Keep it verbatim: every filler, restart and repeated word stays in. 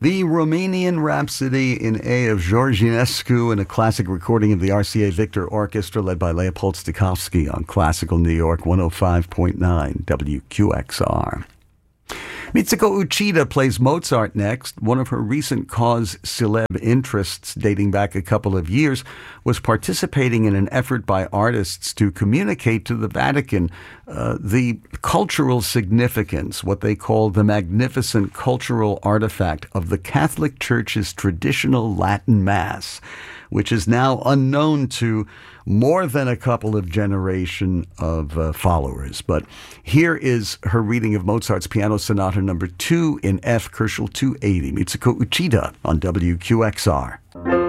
The Romanian Rhapsody in A of George Enescu, and a classic recording of the R C A Victor Orchestra led by Leopold Stokowski on Classical New York one oh five point nine W Q X R. Mitsuko Uchida plays Mozart next. One of her recent cause célèbre interests, dating back a couple of years, was participating in an effort by artists to communicate to the Vatican uh, the cultural significance, what they call the magnificent cultural artifact of the Catholic Church's traditional Latin Mass, which is now unknown to more than a couple of generation of uh, followers. But here is her reading of Mozart's Piano Sonata number two in F, Kerschel two eighty, Mitsuko Uchida on W Q X R.